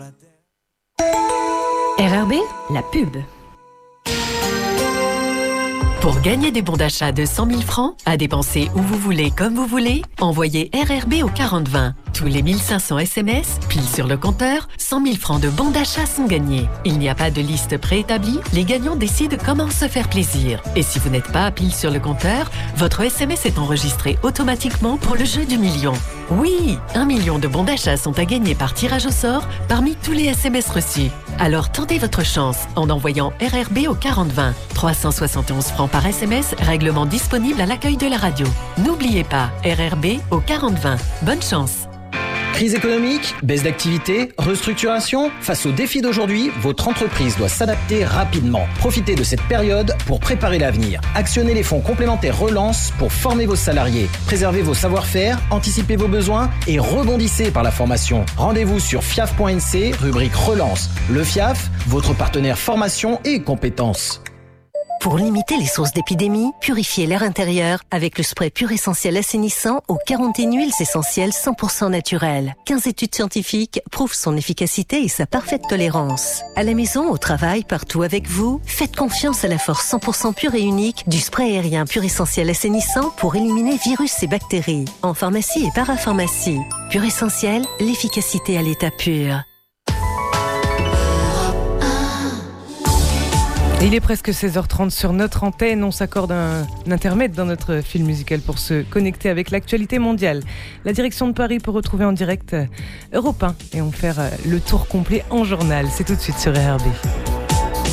RRB, la pub. Pour gagner des bons d'achat de 100 000 francs, à dépenser où vous voulez, comme vous voulez, envoyez RRB au 4020. Tous les 1500 SMS, pile sur le compteur, 100 000 francs de bons d'achat sont gagnés. Il n'y a pas de liste préétablie, les gagnants décident comment se faire plaisir. Et si vous n'êtes pas pile sur le compteur, votre SMS est enregistré automatiquement pour le jeu du million. Oui, 1 million de bons d'achat sont à gagner par tirage au sort parmi tous les SMS reçus. Alors tentez votre chance en envoyant RRB au 4020. 371 francs par SMS, règlement disponible à l'accueil de la radio. N'oubliez pas, RRB au 4020. Bonne chance. Crise économique, baisse d'activité, restructuration. Face aux défis d'aujourd'hui, votre entreprise doit s'adapter rapidement. Profitez de cette période pour préparer l'avenir. Actionnez les fonds complémentaires Relance pour former vos salariés. Préservez vos savoir-faire, anticipez vos besoins et rebondissez par la formation. Rendez-vous sur fiaf.nc, rubrique Relance. Le FIAF, votre partenaire formation et compétences. Pour limiter les sources d'épidémie, purifiez l'air intérieur avec le spray Pur Essentiel assainissant aux 41 huiles essentielles 100% naturelles. 15 études scientifiques prouvent son efficacité et sa parfaite tolérance. À la maison, au travail, partout avec vous, faites confiance à la force 100% pure et unique du spray aérien Pur Essentiel assainissant pour éliminer virus et bactéries. En pharmacie et parapharmacie. Pur Essentiel, l'efficacité à l'état pur. Il est presque 16h30 sur notre antenne. On s'accorde un intermède dans notre fil musical pour se connecter avec l'actualité mondiale. La direction de Paris pour retrouver en direct Europe 1 et on faire le tour complet en journal. C'est tout de suite sur RRB.